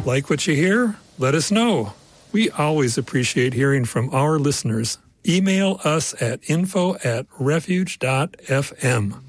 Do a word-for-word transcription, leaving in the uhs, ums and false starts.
Like what you hear? Let us know. We always appreciate hearing from our listeners. Email us at info at refuge dot f m.